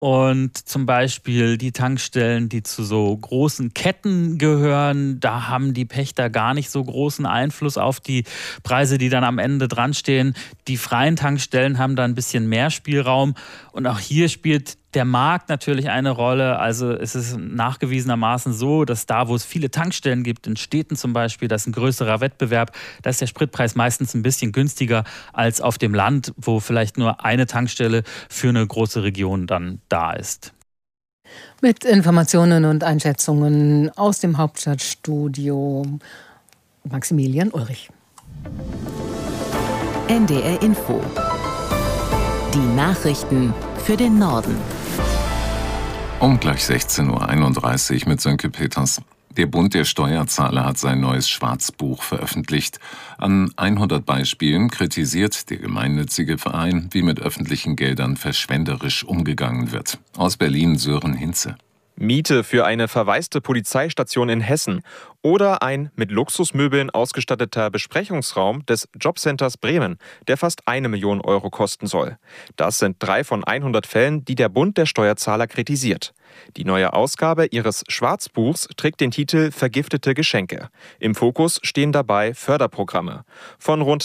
Und zum Beispiel die Tankstellen, die zu so großen Ketten gehören, da haben die Pächter gar nicht so großen Einfluss auf die Preise, die dann am Ende dran stehen. Die freien Tankstellen haben da ein bisschen mehr Spielraum. Und auch hier spielt der Markt natürlich eine Rolle. Also es ist nachgewiesenermaßen so, dass da, wo es viele Tankstellen gibt, in Städten zum Beispiel, da ist ein größerer Wettbewerb, da ist der Spritpreis meistens ein bisschen günstiger als auf dem Land, wo vielleicht nur eine Tankstelle für eine große Region dann da ist. Mit Informationen und Einschätzungen aus dem Hauptstadtstudio Maximilian Ulrich. NDR Info. Die Nachrichten für den Norden. Um gleich 16.31 Uhr mit Sönke Peters. Der Bund der Steuerzahler hat sein neues Schwarzbuch veröffentlicht. An 100 Beispielen kritisiert der gemeinnützige Verein, wie mit öffentlichen Geldern verschwenderisch umgegangen wird. Aus Berlin Sören Hinze. Miete für eine verwaiste Polizeistation in Hessen oder ein mit Luxusmöbeln ausgestatteter Besprechungsraum des Jobcenters Bremen, der fast 1 Million Euro kosten soll. Das sind 3 von 100 Fällen, die der Bund der Steuerzahler kritisiert. Die neue Ausgabe ihres Schwarzbuchs trägt den Titel Vergiftete Geschenke. Im Fokus stehen dabei Förderprogramme. Von rund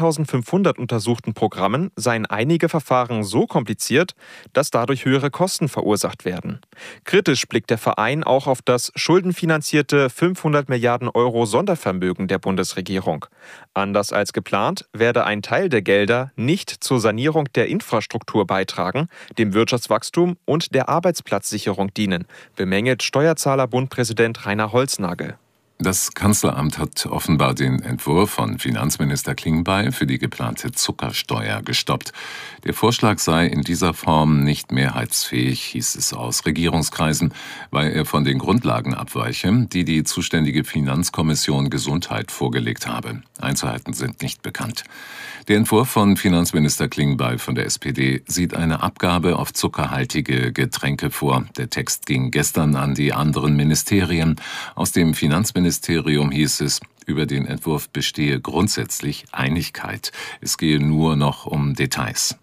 2500 untersuchten Programmen seien einige Verfahren so kompliziert, dass dadurch höhere Kosten verursacht werden. Kritisch blickt der Verein auch auf das schuldenfinanzierte 500 Milliarden Euro Sondervermögen der Bundesregierung. Anders als geplant werde ein Teil der Gelder nicht zur Sanierung der Infrastruktur beitragen, dem Wirtschaftswachstum und der Arbeitsplatzsicherung dienen, bemängelt Steuerzahlerbund-Präsident Rainer Holznagel. Das Kanzleramt hat offenbar den Entwurf von Finanzminister Klingbeil für die geplante Zuckersteuer gestoppt. Der Vorschlag sei in dieser Form nicht mehrheitsfähig, hieß es aus Regierungskreisen, weil er von den Grundlagen abweiche, die die zuständige Finanzkommission Gesundheit vorgelegt habe. Einzelheiten sind nicht bekannt. Der Entwurf von Finanzminister Klingbeil von der SPD sieht eine Abgabe auf zuckerhaltige Getränke vor. Der Text ging gestern an die anderen Ministerien. Aus dem Finanzministerium hieß es, über den Entwurf bestehe grundsätzlich Einigkeit. Es gehe nur noch um Details.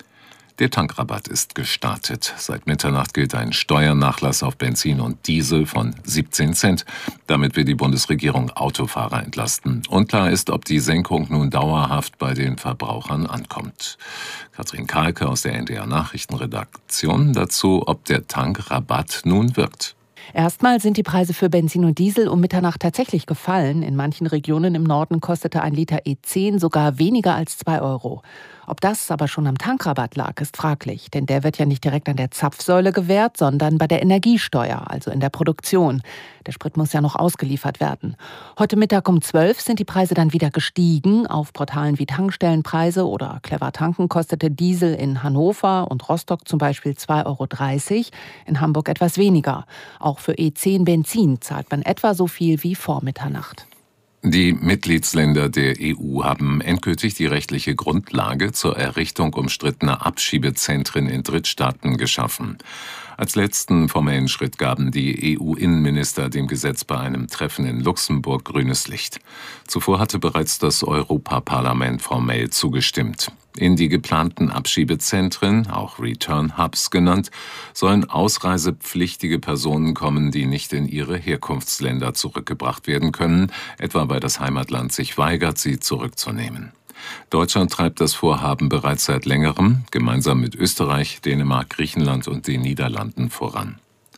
Der Tankrabatt ist gestartet. Seit Mitternacht gilt ein Steuernachlass auf Benzin und Diesel von 17 Cent. Damit will die Bundesregierung Autofahrer entlasten. Unklar ist, ob die Senkung nun dauerhaft bei den Verbrauchern ankommt. Katrin Kahlke aus der NDR Nachrichtenredaktion dazu, ob der Tankrabatt nun wirkt. Erstmal sind die Preise für Benzin und Diesel um Mitternacht tatsächlich gefallen. In manchen Regionen im Norden kostete ein Liter E10 sogar weniger als 2 Euro. Ob das aber schon am Tankrabatt lag, ist fraglich, denn der wird ja nicht direkt an der Zapfsäule gewährt, sondern bei der Energiesteuer, also in der Produktion. Der Sprit muss ja noch ausgeliefert werden. Heute Mittag um 12 sind die Preise dann wieder gestiegen. Auf Portalen wie Tankstellenpreise oder Clever Tanken kostete Diesel in Hannover und Rostock zum Beispiel 2,30 Euro, in Hamburg etwas weniger. Auch für E10 Benzin zahlt man etwa so viel wie vor Mitternacht. Die Mitgliedsländer der EU haben endgültig die rechtliche Grundlage zur Errichtung umstrittener Abschiebezentren in Drittstaaten geschaffen. Als letzten formellen Schritt gaben die EU-Innenminister dem Gesetz bei einem Treffen in Luxemburg grünes Licht. Zuvor hatte bereits das Europaparlament formell zugestimmt. In die geplanten Abschiebezentren, auch Return Hubs genannt, sollen ausreisepflichtige Personen kommen, die nicht in ihre Herkunftsländer zurückgebracht werden können, etwa weil das Heimatland sich weigert, sie zurückzunehmen. Deutschland treibt das Vorhaben bereits seit längerem, gemeinsam mit Österreich, Dänemark, Griechenland und den Niederlanden voran.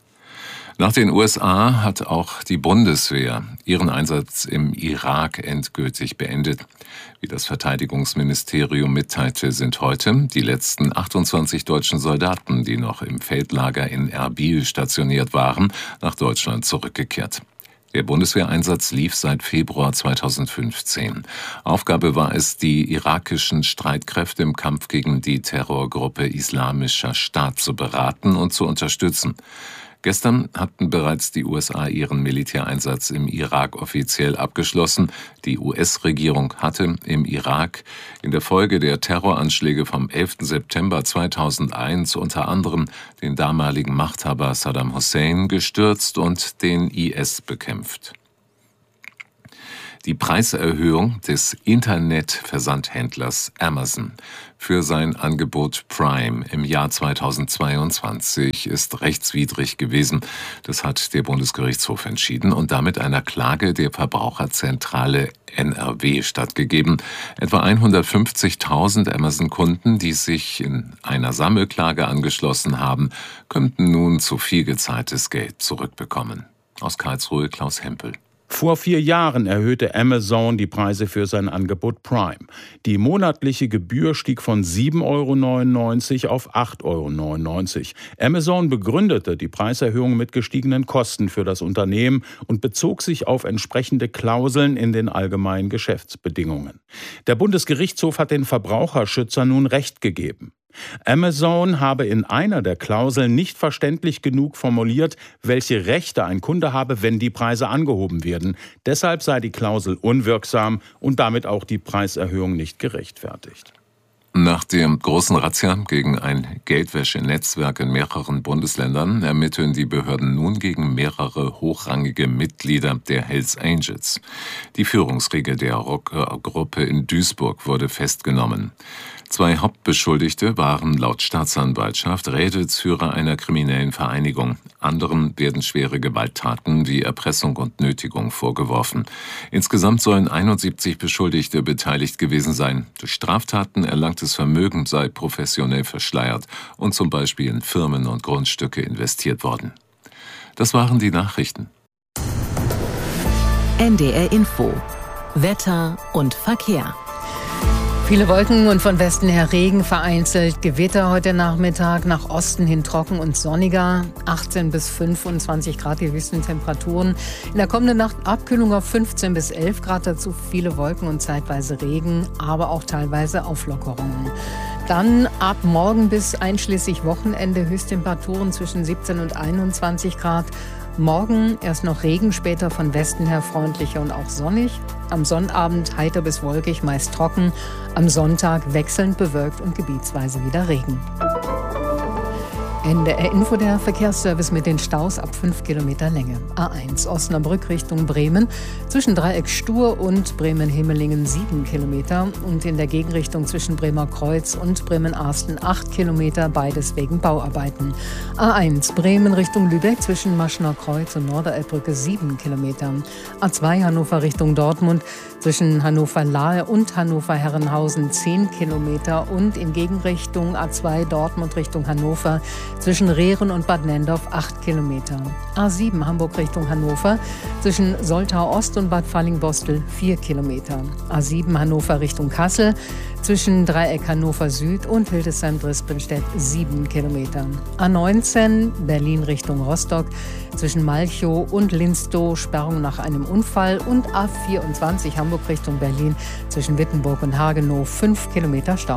Nach den USA hat auch die Bundeswehr ihren Einsatz im Irak endgültig beendet. Wie das Verteidigungsministerium mitteilte, sind heute die letzten 28 deutschen Soldaten, die noch im Feldlager in Erbil stationiert waren, nach Deutschland zurückgekehrt. Der Bundeswehreinsatz lief seit Februar 2015. Aufgabe war es, die irakischen Streitkräfte im Kampf gegen die Terrorgruppe Islamischer Staat zu beraten und zu unterstützen. Gestern hatten bereits die USA ihren Militäreinsatz im Irak offiziell abgeschlossen. Die US-Regierung hatte im Irak in der Folge der Terroranschläge vom 11. September 2001 unter anderem den damaligen Machthaber Saddam Hussein gestürzt und den IS bekämpft. Die Preiserhöhung des Internetversandhändlers Amazon für sein Angebot Prime im Jahr 2022 ist rechtswidrig gewesen. Das hat der Bundesgerichtshof entschieden und damit einer Klage der Verbraucherzentrale NRW stattgegeben. Etwa 150.000 Amazon-Kunden, die sich in einer Sammelklage angeschlossen haben, könnten nun zu viel gezahltes Geld zurückbekommen. Aus Karlsruhe Klaus Hempel. Vor 4 Jahren erhöhte Amazon die Preise für sein Angebot Prime. Die monatliche Gebühr stieg von 7,99 € auf 8,99 €. Amazon begründete die Preiserhöhung mit gestiegenen Kosten für das Unternehmen und bezog sich auf entsprechende Klauseln in den allgemeinen Geschäftsbedingungen. Der Bundesgerichtshof hat den Verbraucherschützern nun Recht gegeben. Amazon habe in einer der Klauseln nicht verständlich genug formuliert, welche Rechte ein Kunde habe, wenn die Preise angehoben werden. Deshalb sei die Klausel unwirksam und damit auch die Preiserhöhung nicht gerechtfertigt. Nach der großen Razzia gegen ein Geldwäschenetzwerk in mehreren Bundesländern ermitteln die Behörden nun gegen mehrere hochrangige Mitglieder der Hells Angels. Die Führungsriege der Rockergruppe in Duisburg wurde festgenommen. 2 Hauptbeschuldigte waren laut Staatsanwaltschaft Rädelsführer einer kriminellen Vereinigung. Anderen werden schwere Gewalttaten wie Erpressung und Nötigung vorgeworfen. Insgesamt sollen 71 Beschuldigte beteiligt gewesen sein. Durch Straftaten erlangtes Vermögen sei professionell verschleiert und zum Beispiel in Firmen und Grundstücke investiert worden. Das waren die Nachrichten. NDR Info. Wetter und Verkehr. Viele Wolken und von Westen her Regen, vereinzelt Gewitter heute Nachmittag, nach Osten hin trocken und sonniger, 18 bis 25 Grad die höchsten Temperaturen. In der kommenden Nacht Abkühlung auf 15 bis 11 Grad, dazu viele Wolken und zeitweise Regen, aber auch teilweise Auflockerungen. Dann ab morgen bis einschließlich Wochenende Höchsttemperaturen zwischen 17 und 21 Grad. Morgen erst noch Regen, später von Westen her freundlicher und auch sonnig. Am Sonnabend heiter bis wolkig, meist trocken. Am Sonntag wechselnd bewölkt und gebietsweise wieder Regen. NDR Info, der Verkehrsservice mit den Staus ab 5 Kilometer Länge. A1 Osnabrück Richtung Bremen, zwischen Dreieck Stur und Bremen-Himmelingen 7 Kilometer und in der Gegenrichtung zwischen Bremer Kreuz und Bremen-Arsten 8 Kilometer, beides wegen Bauarbeiten. A1 Bremen Richtung Lübeck zwischen Maschner Kreuz und Norderelbbrücke 7 Kilometer. A2 Hannover Richtung Dortmund zwischen Hannover-Lahe und Hannover-Herrenhausen 10 Kilometer und in Gegenrichtung A2 Dortmund Richtung Hannover zwischen Rehren und Bad Nendorf 8 Kilometer. A7 Hamburg Richtung Hannover zwischen Soltau Ost und Bad Fallingbostel 4 Kilometer. A7 Hannover Richtung Kassel zwischen Dreieck Hannover Süd und Hildesheim-Drispenstedt 7 Kilometer. A19 Berlin Richtung Rostock zwischen Malchow und Linstow Sperrung nach einem Unfall und A24 Hamburg Richtung Berlin zwischen Wittenburg und Hagenow 5 Kilometer Stau.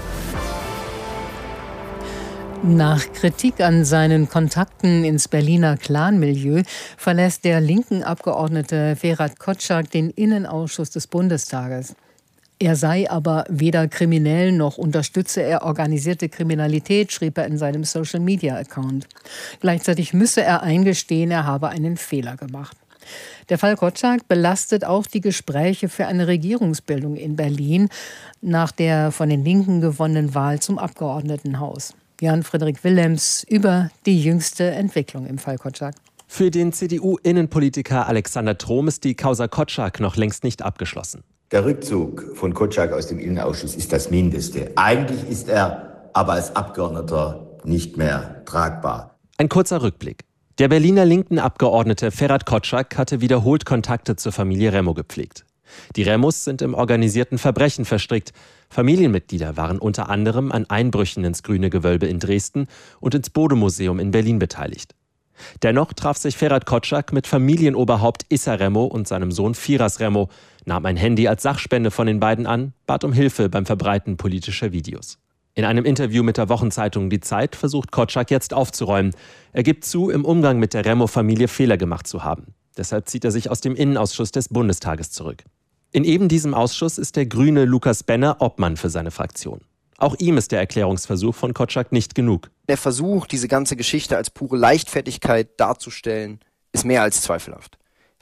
Nach Kritik an seinen Kontakten ins Berliner Clanmilieu verlässt der linken Abgeordnete Ferhat Kotschak den Innenausschuss des Bundestages. Er sei aber weder kriminell noch unterstütze er organisierte Kriminalität, schrieb er in seinem Social-Media-Account. Gleichzeitig müsse er eingestehen, er habe einen Fehler gemacht. Der Fall Kotschak belastet auch die Gespräche für eine Regierungsbildung in Berlin nach der von den Linken gewonnenen Wahl zum Abgeordnetenhaus. Jan-Friedrich Willems über die jüngste Entwicklung im Fall Kotschak. Für den CDU-Innenpolitiker Alexander Trom ist die Causa Kotschak noch längst nicht abgeschlossen. Der Rückzug von Kotschak aus dem Innenausschuss ist das Mindeste. Eigentlich ist er aber als Abgeordneter nicht mehr tragbar. Ein kurzer Rückblick. Der Berliner linken Abgeordnete Ferhat Kotschak hatte wiederholt Kontakte zur Familie Remo gepflegt. Die Remos sind im organisierten Verbrechen verstrickt. Familienmitglieder waren unter anderem an Einbrüchen ins Grüne Gewölbe in Dresden und ins Bode-Museum in Berlin beteiligt. Dennoch traf sich Ferhat Kotschak mit Familienoberhaupt Issa Remo und seinem Sohn Firas Remo, nahm ein Handy als Sachspende von den beiden an, bat um Hilfe beim Verbreiten politischer Videos. In einem Interview mit der Wochenzeitung Die Zeit versucht Kotschak jetzt aufzuräumen. Er gibt zu, im Umgang mit der Remo-Familie Fehler gemacht zu haben. Deshalb zieht er sich aus dem Innenausschuss des Bundestages zurück. In eben diesem Ausschuss ist der Grüne Lukas Benner Obmann für seine Fraktion. Auch ihm ist der Erklärungsversuch von Kotschak nicht genug. Der Versuch, diese ganze Geschichte als pure Leichtfertigkeit darzustellen, ist mehr als zweifelhaft.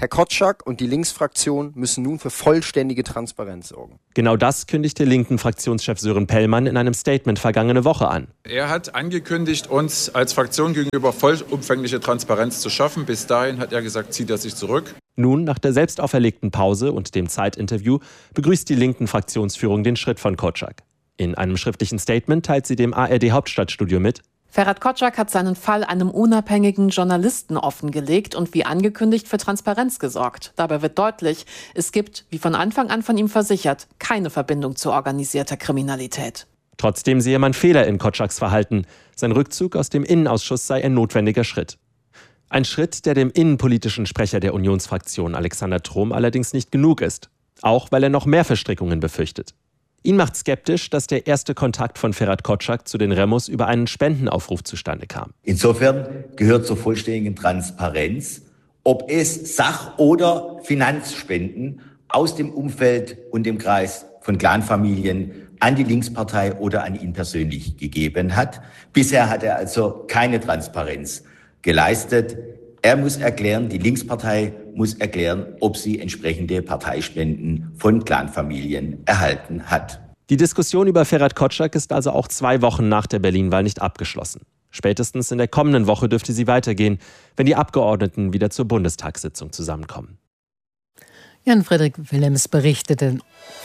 Herr Kotschak und die Linksfraktion müssen nun für vollständige Transparenz sorgen. Genau das kündigte Linken-Fraktionschef Sören Pellmann in einem Statement vergangene Woche an. Er hat angekündigt, uns als Fraktion gegenüber vollumfängliche Transparenz zu schaffen. Bis dahin hat er gesagt, zieht er sich zurück. Nun, nach der selbst auferlegten Pause und dem Zeitinterview, begrüßt die Linken-Fraktionsführung den Schritt von Kotschak. In einem schriftlichen Statement teilt sie dem ARD-Hauptstadtstudio mit: Ferhat Kotschak hat seinen Fall einem unabhängigen Journalisten offengelegt und wie angekündigt für Transparenz gesorgt. Dabei wird deutlich, es gibt, wie von Anfang an von ihm versichert, keine Verbindung zu organisierter Kriminalität. Trotzdem sehe man Fehler in Kotschaks Verhalten. Sein Rückzug aus dem Innenausschuss sei ein notwendiger Schritt. Ein Schritt, der dem innenpolitischen Sprecher der Unionsfraktion Alexander Trom allerdings nicht genug ist. Auch weil er noch mehr Verstrickungen befürchtet. Ihn macht skeptisch, dass der erste Kontakt von Ferhat Kotschak zu den Remos über einen Spendenaufruf zustande kam. Insofern gehört zur vollständigen Transparenz, ob es Sach- oder Finanzspenden aus dem Umfeld und dem Kreis von Clanfamilien an die Linkspartei oder an ihn persönlich gegeben hat. Bisher hat er also keine Transparenz geleistet. Er muss erklären, die Linkspartei muss erklären, ob sie entsprechende Parteispenden von Clanfamilien erhalten hat. Die Diskussion über Ferhat Kotschak ist also auch 2 Wochen nach der Berlin-Wahl nicht abgeschlossen. Spätestens in der kommenden Woche dürfte sie weitergehen, wenn die Abgeordneten wieder zur Bundestagssitzung zusammenkommen. Jan-Frederik Willems berichtete.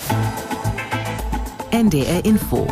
NDR Info.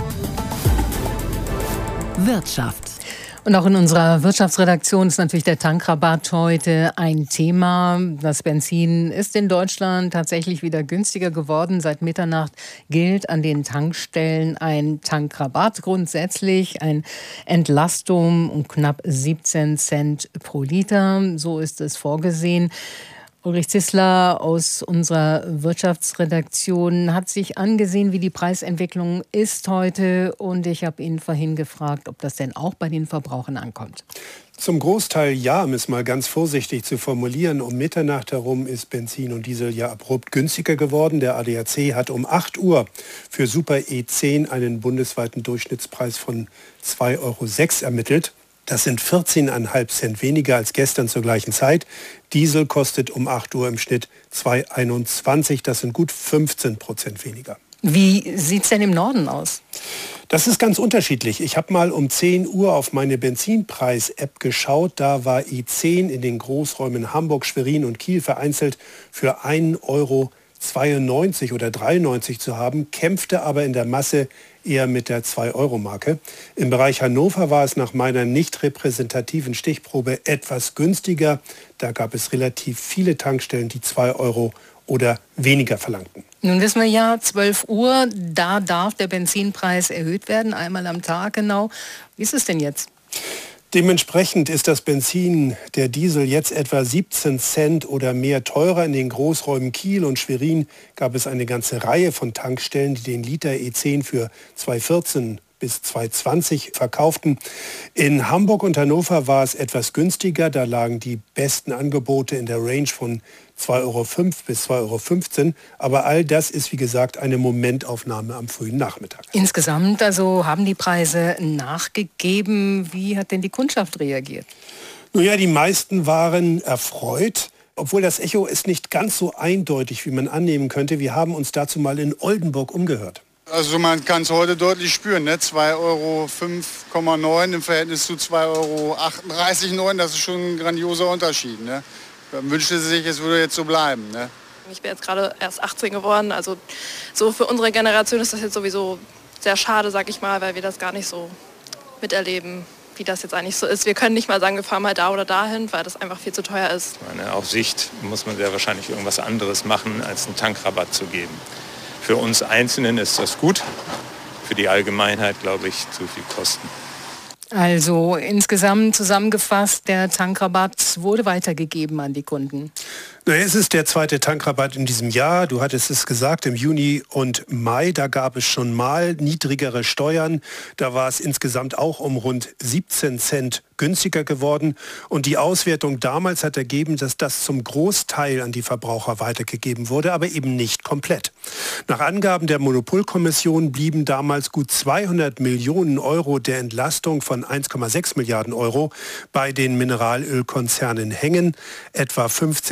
Wirtschaft. Und auch in unserer Wirtschaftsredaktion ist natürlich der Tankrabatt heute ein Thema. Das Benzin ist in Deutschland tatsächlich wieder günstiger geworden. Seit Mitternacht gilt an den Tankstellen ein Tankrabatt. Grundsätzlich eine Entlastung um knapp 17 Cent pro Liter. So ist es vorgesehen. Ulrich Zissler aus unserer Wirtschaftsredaktion hat sich angesehen, wie die Preisentwicklung ist heute. Und ich habe ihn vorhin gefragt, ob das denn auch bei den Verbrauchern ankommt. Zum Großteil ja, um es mal ganz vorsichtig zu formulieren. Um Mitternacht herum ist Benzin und Diesel ja abrupt günstiger geworden. Der ADAC hat um 8 Uhr für Super E10 einen bundesweiten Durchschnittspreis von 2,06 € ermittelt. Das sind 14,5 Cent weniger als gestern zur gleichen Zeit. Diesel kostet um 8 Uhr im Schnitt 2,21. Das sind gut 15% weniger. Wie sieht es denn im Norden aus? Das ist ganz unterschiedlich. Ich habe mal um 10 Uhr auf meine Benzinpreis-App geschaut. Da war E10 in den Großräumen Hamburg, Schwerin und Kiel vereinzelt für 1,92 € oder 93 zu haben, kämpfte aber in der Masse eher mit der 2-Euro-Marke. Im Bereich Hannover war es nach meiner nicht repräsentativen Stichprobe etwas günstiger. Da gab es relativ viele Tankstellen, die 2 € oder weniger verlangten. Nun wissen wir ja, 12 Uhr, da darf der Benzinpreis erhöht werden, einmal am Tag genau. Wie ist es denn jetzt? Dementsprechend ist das Benzin, der Diesel, jetzt etwa 17 Cent oder mehr teurer. In den Großräumen Kiel und Schwerin gab es eine ganze Reihe von Tankstellen, die den Liter E10 für 2,14 bis 2,20 verkauften. In Hamburg und Hannover war es etwas günstiger. Da lagen die besten Angebote in der Range von 2,05 € bis 2,15 €. Aber all das ist, wie gesagt, eine Momentaufnahme am frühen Nachmittag. Insgesamt also haben die Preise nachgegeben. Wie hat denn die Kundschaft reagiert? Nun ja, die meisten waren erfreut. Obwohl das Echo ist nicht ganz so eindeutig, wie man annehmen könnte. Wir haben uns dazu mal in Oldenburg umgehört. Also man kann es heute deutlich spüren, ne? 2,05,9 € im Verhältnis zu 2,38,9 €. Das ist schon ein grandioser Unterschied. Ne? Man wünschte sich, es würde jetzt so bleiben. Ne? Ich bin jetzt gerade erst 18 geworden. Also so für unsere Generation ist das jetzt sowieso sehr schade, sag ich mal, weil wir das gar nicht so miterleben, wie das jetzt eigentlich so ist. Wir können nicht mal sagen, wir fahren mal da oder dahin, weil das einfach viel zu teuer ist. Auf Sicht muss man sehr wahrscheinlich irgendwas anderes machen, als einen Tankrabatt zu geben. Für uns Einzelnen ist das gut, für die Allgemeinheit, glaube ich, zu viel Kosten. Also insgesamt zusammengefasst, der Tankrabatt wurde weitergegeben an die Kunden. Es ist der zweite Tankrabatt in diesem Jahr. Du hattest es gesagt, im Juni und Mai, da gab es schon mal niedrigere Steuern. Da war es insgesamt auch um rund 17 Cent günstiger geworden. Und die Auswertung damals hat ergeben, dass das zum Großteil an die Verbraucher weitergegeben wurde, aber eben nicht komplett. Nach Angaben der Monopolkommission blieben damals gut 200 Millionen € der Entlastung von 1,6 Milliarden € bei den Mineralölkonzernen hängen. Etwa 15 Cent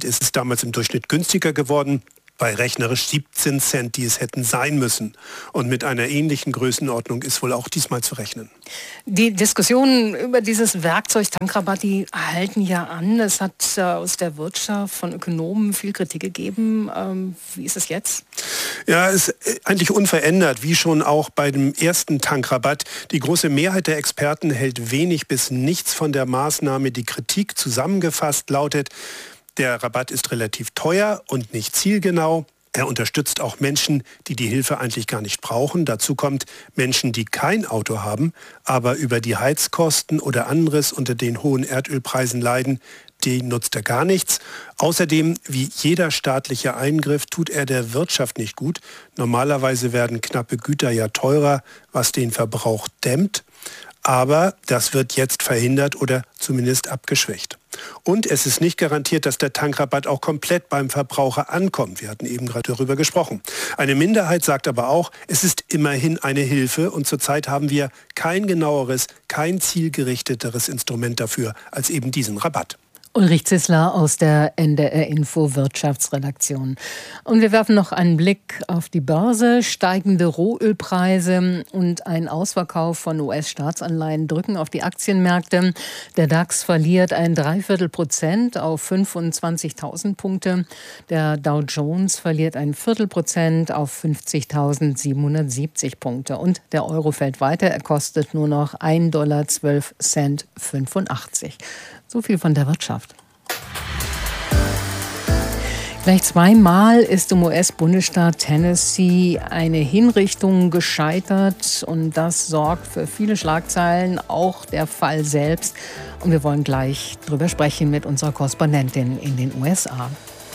Cent ist es damals im Durchschnitt günstiger geworden, bei rechnerisch 17 Cent, die es hätten sein müssen. Und mit einer ähnlichen Größenordnung ist wohl auch diesmal zu rechnen. Die Diskussionen über dieses Werkzeug Tankrabatt, die halten ja an. Es hat aus der Wirtschaft von Ökonomen viel Kritik gegeben. Wie ist es jetzt? Ja, es ist eigentlich unverändert, wie schon auch bei dem ersten Tankrabatt. Die große Mehrheit der Experten hält wenig bis nichts von der Maßnahme. Die Kritik zusammengefasst lautet: Der Rabatt ist relativ teuer und nicht zielgenau. Er unterstützt auch Menschen, die die Hilfe eigentlich gar nicht brauchen. Dazu kommt Menschen, die kein Auto haben, aber über die Heizkosten oder anderes unter den hohen Erdölpreisen leiden. Die nutzt er gar nichts. Außerdem, wie jeder staatliche Eingriff, tut er der Wirtschaft nicht gut. Normalerweise werden knappe Güter ja teurer, was den Verbrauch dämmt. Aber das wird jetzt verhindert oder zumindest abgeschwächt. Und es ist nicht garantiert, dass der Tankrabatt auch komplett beim Verbraucher ankommt. Wir hatten eben gerade darüber gesprochen. Eine Minderheit sagt aber auch, es ist immerhin eine Hilfe und zurzeit haben wir kein genaueres, kein zielgerichteteres Instrument dafür als eben diesen Rabatt. Ulrich Zissler aus der NDR Info Wirtschaftsredaktion. Und wir werfen noch einen Blick auf die Börse. Steigende Rohölpreise und ein Ausverkauf von US-Staatsanleihen drücken auf die Aktienmärkte. Der DAX verliert 0,75% auf 25.000 Punkte. Der Dow Jones verliert 0,25% auf 50.770 Punkte. Und der Euro fällt weiter. Er kostet nur noch $1,12,85. So viel von der Wirtschaft. Gleich zweimal ist im US-Bundesstaat Tennessee eine Hinrichtung gescheitert und das sorgt für viele Schlagzeilen, auch der Fall selbst. Und wir wollen gleich drüber sprechen mit unserer Korrespondentin in den USA.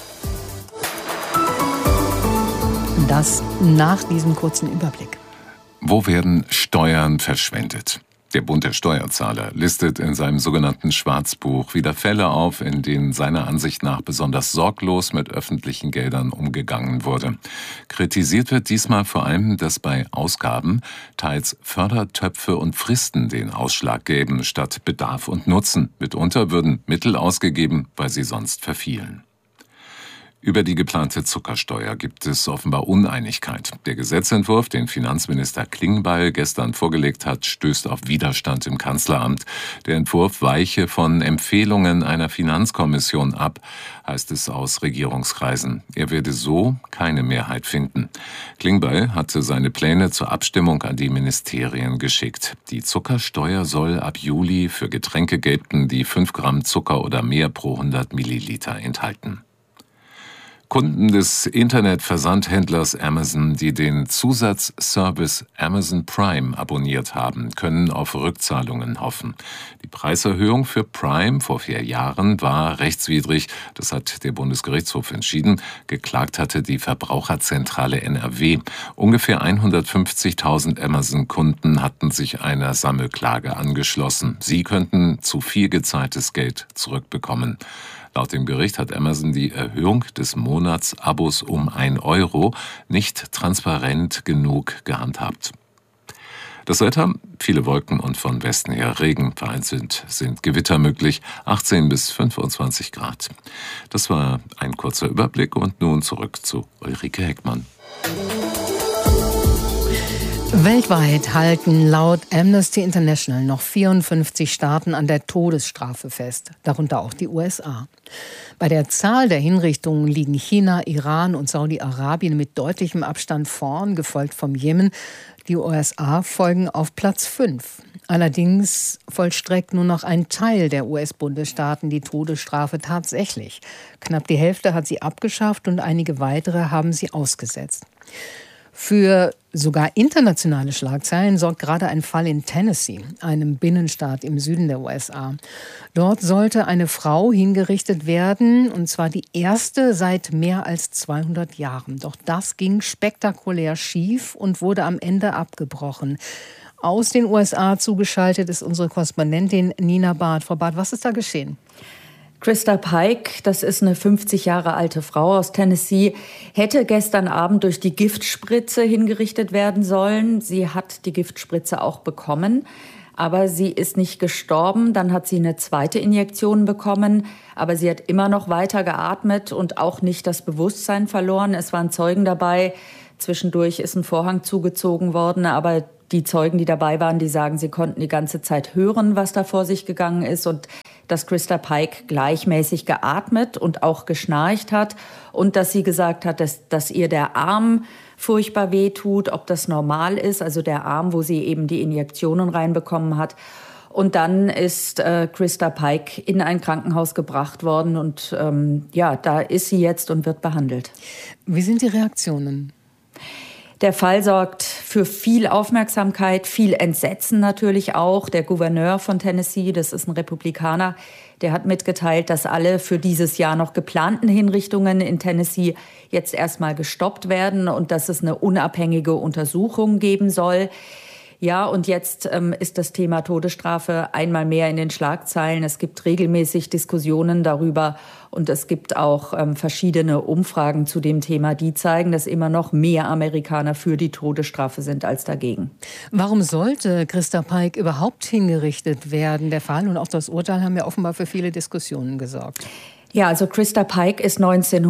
Das nach diesem kurzen Überblick. Wo werden Steuern verschwendet? Der Bund der Steuerzahler listet in seinem sogenannten Schwarzbuch wieder Fälle auf, in denen seiner Ansicht nach besonders sorglos mit öffentlichen Geldern umgegangen wurde. Kritisiert wird diesmal vor allem, dass bei Ausgaben teils Fördertöpfe und Fristen den Ausschlag geben, statt Bedarf und Nutzen. Mitunter würden Mittel ausgegeben, weil sie sonst verfielen. Über die geplante Zuckersteuer gibt es offenbar Uneinigkeit. Der Gesetzentwurf, den Finanzminister Klingbeil gestern vorgelegt hat, stößt auf Widerstand im Kanzleramt. Der Entwurf weiche von Empfehlungen einer Finanzkommission ab, heißt es aus Regierungskreisen. Er werde so keine Mehrheit finden. Klingbeil hatte seine Pläne zur Abstimmung an die Ministerien geschickt. Die Zuckersteuer soll ab Juli für Getränke gelten, die 5 Gramm Zucker oder mehr pro 100 Milliliter enthalten. Kunden des Internetversandhändlers Amazon, die den Zusatzservice Amazon Prime abonniert haben, können auf Rückzahlungen hoffen. Die Preiserhöhung für Prime vor 4 Jahren war rechtswidrig. Das hat der Bundesgerichtshof entschieden. Geklagt hatte die Verbraucherzentrale NRW. Ungefähr 150.000 Amazon-Kunden hatten sich einer Sammelklage angeschlossen. Sie könnten zu viel gezahltes Geld zurückbekommen. Laut dem Gericht hat Amazon die Erhöhung des Monatsabos um 1 Euro nicht transparent genug gehandhabt. Das Wetter, viele Wolken und von Westen her Regen, vereinzelt sind Gewitter möglich, 18 bis 25 Grad. Das war ein kurzer Überblick und nun zurück zu Ulrike Heckmann. Weltweit halten laut Amnesty International noch 54 Staaten an der Todesstrafe fest, darunter auch die USA. Bei der Zahl der Hinrichtungen liegen China, Iran und Saudi-Arabien mit deutlichem Abstand vorn, gefolgt vom Jemen. Die USA folgen auf Platz 5. Allerdings vollstreckt nur noch ein Teil der US-Bundesstaaten die Todesstrafe tatsächlich. Knapp die Hälfte hat sie abgeschafft und einige weitere haben sie ausgesetzt. Für sogar internationale Schlagzeilen sorgt gerade ein Fall in Tennessee, einem Binnenstaat im Süden der USA. Dort sollte eine Frau hingerichtet werden, und zwar die erste seit mehr als 200 Jahren. Doch das ging spektakulär schief und wurde am Ende abgebrochen. Aus den USA zugeschaltet ist unsere Korrespondentin Nina Barth. Frau Barth, was ist da geschehen? Christa Pike, das ist eine 50 Jahre alte Frau aus Tennessee, hätte gestern Abend durch die Giftspritze hingerichtet werden sollen. Sie hat die Giftspritze auch bekommen. Aber sie ist nicht gestorben. Dann hat sie eine zweite Injektion bekommen. Aber sie hat immer noch weiter geatmet und auch nicht das Bewusstsein verloren. Es waren Zeugen dabei. Zwischendurch ist ein Vorhang zugezogen worden. Aber die Zeugen, die dabei waren, die sagen, sie konnten die ganze Zeit hören, was da vor sich gegangen ist. Und dass Christa Pike gleichmäßig geatmet und auch geschnarcht hat. Und dass sie gesagt hat, dass ihr der Arm furchtbar wehtut, ob das normal ist, also der Arm, wo sie eben die Injektionen reinbekommen hat. Und dann ist Christa Pike in ein Krankenhaus gebracht worden und da ist sie jetzt und wird behandelt. Wie sind die Reaktionen? Der Fall sorgt für viel Aufmerksamkeit, viel Entsetzen natürlich auch. Der Gouverneur von Tennessee, das ist ein Republikaner, der hat mitgeteilt, dass alle für dieses Jahr noch geplanten Hinrichtungen in Tennessee jetzt erstmal gestoppt werden und dass es eine unabhängige Untersuchung geben soll. Ja, und jetzt ist das Thema Todesstrafe einmal mehr in den Schlagzeilen. Es gibt regelmäßig Diskussionen darüber und es gibt auch verschiedene Umfragen zu dem Thema, die zeigen, dass immer noch mehr Amerikaner für die Todesstrafe sind als dagegen. Warum sollte Christa Pike überhaupt hingerichtet werden? Der Fall und auch das Urteil haben ja offenbar für viele Diskussionen gesorgt. Ja, also Christa Pike ist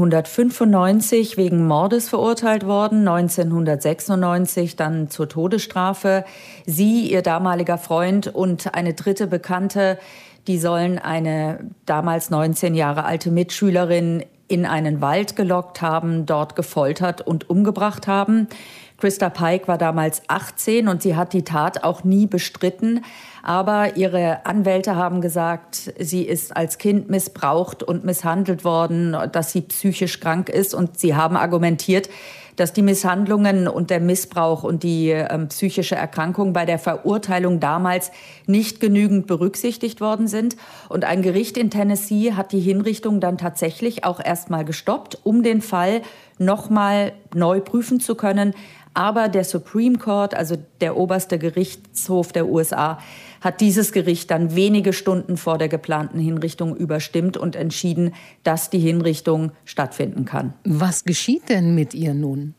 1995 wegen Mordes verurteilt worden, 1996 dann zur Todesstrafe. Sie, ihr damaliger Freund und eine dritte Bekannte, die sollen eine damals 19 Jahre alte Mitschülerin in einen Wald gelockt haben, dort gefoltert und umgebracht haben. Christa Pike war damals 18 und sie hat die Tat auch nie bestritten. Aber ihre Anwälte haben gesagt, sie ist als Kind missbraucht und misshandelt worden, dass sie psychisch krank ist. Und sie haben argumentiert, dass die Misshandlungen und der Missbrauch und die psychische Erkrankung bei der Verurteilung damals nicht genügend berücksichtigt worden sind. Und ein Gericht in Tennessee hat die Hinrichtung dann tatsächlich auch erstmal gestoppt, um den Fall nochmal neu prüfen zu können. Aber der Supreme Court, also der oberste Gerichtshof der USA, hat dieses Gericht dann wenige Stunden vor der geplanten Hinrichtung überstimmt und entschieden, dass die Hinrichtung stattfinden kann. Was geschieht denn mit ihr nun?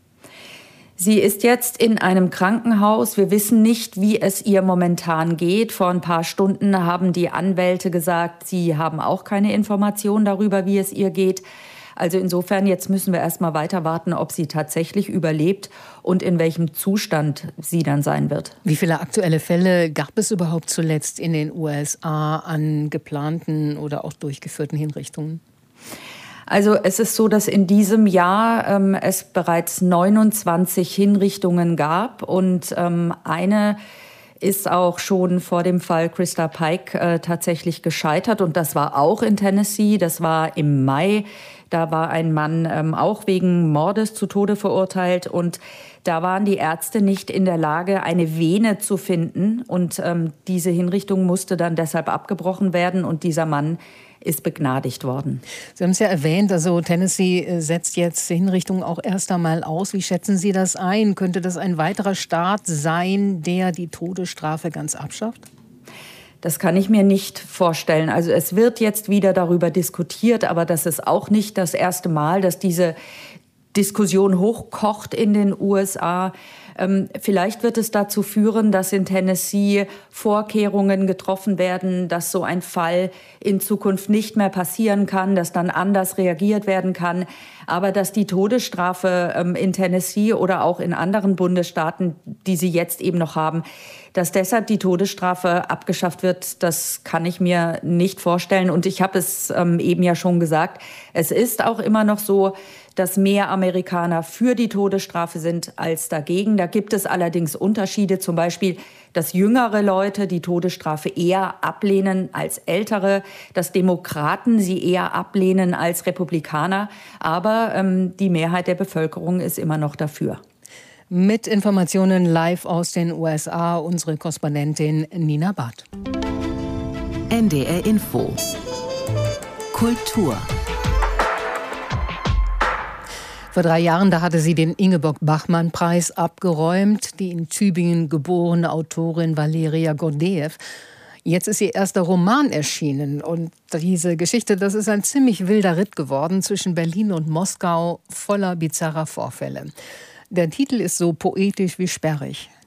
Sie ist jetzt in einem Krankenhaus. Wir wissen nicht, wie es ihr momentan geht. Vor ein paar Stunden haben die Anwälte gesagt, sie haben auch keine Informationen darüber, wie es ihr geht. Also insofern, jetzt müssen wir erst mal weiter warten, ob sie tatsächlich überlebt und in welchem Zustand sie dann sein wird. Wie viele aktuelle Fälle gab es überhaupt zuletzt in den USA an geplanten oder auch durchgeführten Hinrichtungen? Also es ist so, dass in diesem Jahr es bereits 29 Hinrichtungen gab und eine ist auch schon vor dem Fall Christa Pike tatsächlich gescheitert und das war auch in Tennessee, das war im Mai. Da war ein Mann auch wegen Mordes zu Tode verurteilt und da waren die Ärzte nicht in der Lage, eine Vene zu finden und diese Hinrichtung musste dann deshalb abgebrochen werden und dieser Mann ist begnadigt worden. Sie haben es ja erwähnt, also Tennessee setzt jetzt Hinrichtungen auch erst einmal aus. Wie schätzen Sie das ein? Könnte das ein weiterer Staat sein, der die Todesstrafe ganz abschafft? Das kann ich mir nicht vorstellen. Also es wird jetzt wieder darüber diskutiert, aber das ist auch nicht das erste Mal, dass diese Diskussion hochkocht in den USA. Vielleicht wird es dazu führen, dass in Tennessee Vorkehrungen getroffen werden, dass so ein Fall in Zukunft nicht mehr passieren kann, dass dann anders reagiert werden kann. Aber dass die Todesstrafe in Tennessee oder auch in anderen Bundesstaaten, die sie jetzt eben noch haben, dass deshalb die Todesstrafe abgeschafft wird, das kann ich mir nicht vorstellen. Und ich habe es eben ja schon gesagt, es ist auch immer noch so, dass mehr Amerikaner für die Todesstrafe sind als dagegen. Da gibt es allerdings Unterschiede, zum Beispiel, dass jüngere Leute die Todesstrafe eher ablehnen als ältere, dass Demokraten sie eher ablehnen als Republikaner. Aber die Mehrheit der Bevölkerung ist immer noch dafür. Mit Informationen live aus den USA, unsere Korrespondentin Nina Barth. NDR Info. Kultur. Vor 3 Jahren, da hatte sie den Ingeborg-Bachmann-Preis abgeräumt, die in Tübingen geborene Autorin Valeria Gordeev. Jetzt ist ihr erster Roman erschienen und diese Geschichte, das ist ein ziemlich wilder Ritt geworden zwischen Berlin und Moskau, voller bizarrer Vorfälle. Der Titel ist so poetisch wie sperrig.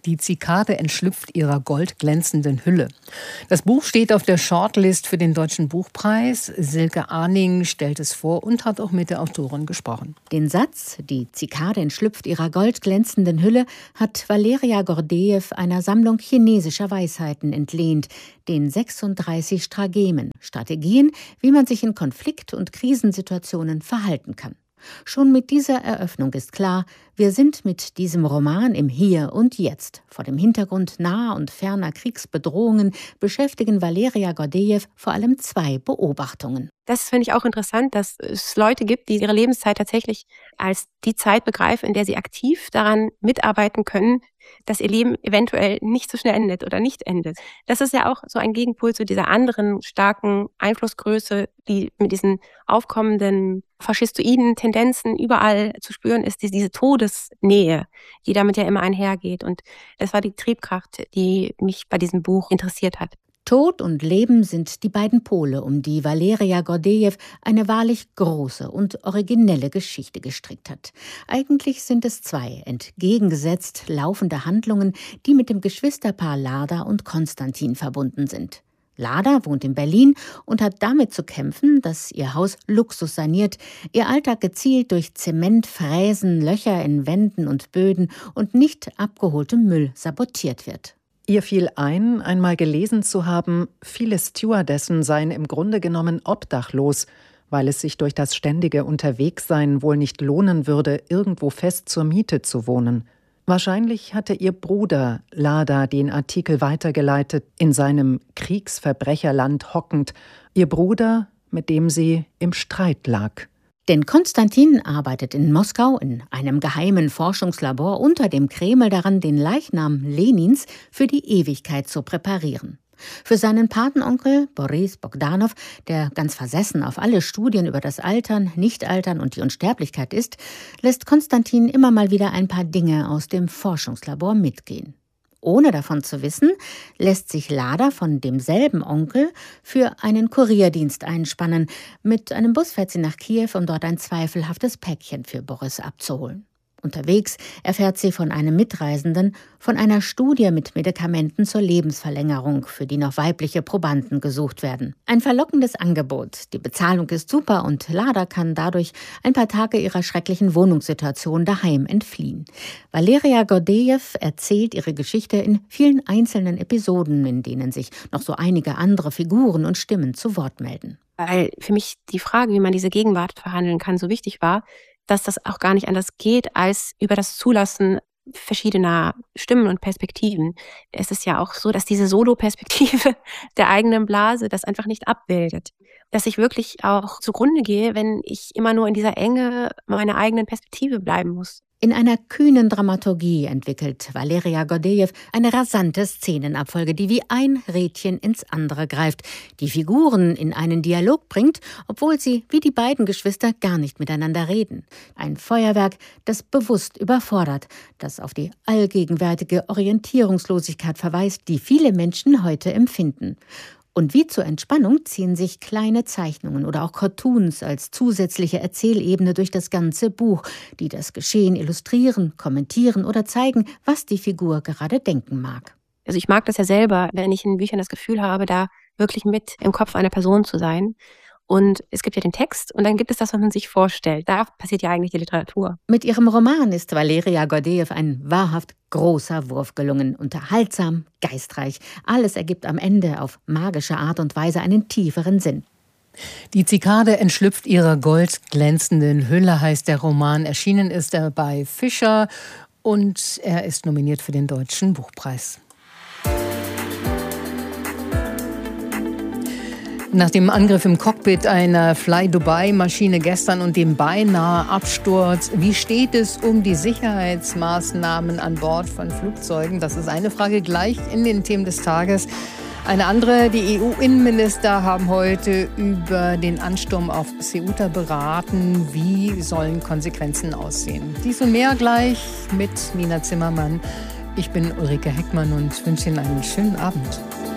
Die Zikade entschlüpft ihrer goldglänzenden Hülle. Das Buch steht auf der Shortlist für den Deutschen Buchpreis. Silke Arning stellt es vor und hat auch mit der Autorin gesprochen. Den Satz, die Zikade entschlüpft ihrer goldglänzenden Hülle, hat Valeria Gordejew einer Sammlung chinesischer Weisheiten entlehnt, den 36 Strategemen, Strategien, wie man sich in Konflikt- und Krisensituationen verhalten kann. Schon mit dieser Eröffnung ist klar, wir sind mit diesem Roman im Hier und Jetzt. Vor dem Hintergrund naher und ferner Kriegsbedrohungen beschäftigen Valeria Gordejew vor allem 2 Beobachtungen. Das finde ich auch interessant, dass es Leute gibt, die ihre Lebenszeit tatsächlich als die Zeit begreifen, in der sie aktiv daran mitarbeiten können, dass ihr Leben eventuell nicht so schnell endet oder nicht endet. Das ist ja auch so ein Gegenpol zu dieser anderen starken Einflussgröße, die mit diesen aufkommenden faschistoiden Tendenzen überall zu spüren ist, diese Todesnähe, die damit ja immer einhergeht. Und das war die Triebkraft, die mich bei diesem Buch interessiert hat. Tod und Leben sind die beiden Pole, um die Valeria Gordejew eine wahrlich große und originelle Geschichte gestrickt hat. Eigentlich sind es 2 entgegengesetzt laufende Handlungen, die mit dem Geschwisterpaar Lada und Konstantin verbunden sind. Lada wohnt in Berlin und hat damit zu kämpfen, dass ihr Haus Luxus saniert, ihr Alltag gezielt durch Zement, Fräsen, Löcher in Wänden und Böden und nicht abgeholtem Müll sabotiert wird. Ihr fiel ein, einmal gelesen zu haben, viele Stewardessen seien im Grunde genommen obdachlos, weil es sich durch das ständige Unterwegssein wohl nicht lohnen würde, irgendwo fest zur Miete zu wohnen. Wahrscheinlich hatte ihr Bruder Lada den Artikel weitergeleitet, in seinem Kriegsverbrecherland hockend, ihr Bruder, mit dem sie im Streit lag. Denn Konstantin arbeitet in Moskau in einem geheimen Forschungslabor unter dem Kreml daran, den Leichnam Lenins für die Ewigkeit zu präparieren. Für seinen Patenonkel Boris Bogdanow, der ganz versessen auf alle Studien über das Altern, Nichtaltern und die Unsterblichkeit ist, lässt Konstantin immer mal wieder ein paar Dinge aus dem Forschungslabor mitgehen. Ohne davon zu wissen, lässt sich Lada von demselben Onkel für einen Kurierdienst einspannen. Mit einem Bus fährt sie nach Kiew, um dort ein zweifelhaftes Päckchen für Boris abzuholen. Unterwegs erfährt sie von einem Mitreisenden von einer Studie mit Medikamenten zur Lebensverlängerung, für die noch weibliche Probanden gesucht werden. Ein verlockendes Angebot. Die Bezahlung ist super und Lada kann dadurch ein paar Tage ihrer schrecklichen Wohnungssituation daheim entfliehen. Valeria Gordejew erzählt ihre Geschichte in vielen einzelnen Episoden, in denen sich noch so einige andere Figuren und Stimmen zu Wort melden. Weil für mich die Frage, wie man diese Gegenwart verhandeln kann, so wichtig war, dass das auch gar nicht anders geht, als über das Zulassen verschiedener Stimmen und Perspektiven. Es ist ja auch so, dass diese Solo-Perspektive der eigenen Blase das einfach nicht abbildet. Dass ich wirklich auch zugrunde gehe, wenn ich immer nur in dieser Enge meiner eigenen Perspektive bleiben muss. In einer kühnen Dramaturgie entwickelt Valeria Gordejew eine rasante Szenenabfolge, die wie ein Rädchen ins andere greift, die Figuren in einen Dialog bringt, obwohl sie wie die beiden Geschwister gar nicht miteinander reden. Ein Feuerwerk, das bewusst überfordert, das auf die allgegenwärtige Orientierungslosigkeit verweist, die viele Menschen heute empfinden. Und wie zur Entspannung ziehen sich kleine Zeichnungen oder auch Cartoons als zusätzliche Erzählebene durch das ganze Buch, die das Geschehen illustrieren, kommentieren oder zeigen, was die Figur gerade denken mag. Also ich mag das ja selber, wenn ich in Büchern das Gefühl habe, da wirklich mit im Kopf einer Person zu sein. Und es gibt ja den Text und dann gibt es das, was man sich vorstellt. Da passiert ja eigentlich die Literatur. Mit ihrem Roman ist Valeria Gordejew ein wahrhaft großer Wurf gelungen. Unterhaltsam, geistreich. Alles ergibt am Ende auf magische Art und Weise einen tieferen Sinn. Die Zikade entschlüpft ihrer goldglänzenden Hülle, heißt der Roman. Erschienen ist er bei Fischer und er ist nominiert für den Deutschen Buchpreis. Nach dem Angriff im Cockpit einer Fly-Dubai-Maschine gestern und dem beinahe Absturz, wie steht es um die Sicherheitsmaßnahmen an Bord von Flugzeugen? Das ist eine Frage gleich in den Themen des Tages. Eine andere, die EU-Innenminister haben heute über den Ansturm auf Ceuta beraten. Wie sollen Konsequenzen aussehen? Dies und mehr gleich mit Nina Zimmermann. Ich bin Ulrike Heckmann und wünsche Ihnen einen schönen Abend.